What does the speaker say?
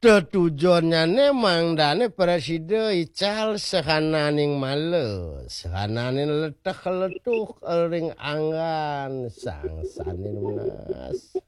Tetujonnya mangdane presiden ical sehananing males, sehananing letek letuh ering anggan sang sanin menas.